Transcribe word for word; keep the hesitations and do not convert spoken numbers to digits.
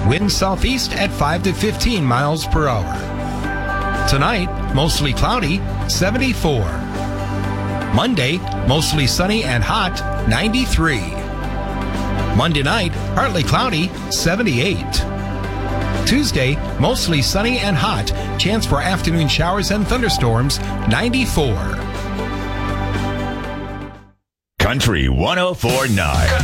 Wind southeast at five to fifteen miles per hour. Tonight, mostly cloudy, seventy-four. Monday, mostly sunny and hot, ninety-three. Monday night, partly cloudy, seventy-eight. Tuesday, mostly sunny and hot, chance for afternoon showers and thunderstorms, ninety-four. Country one oh four point nine.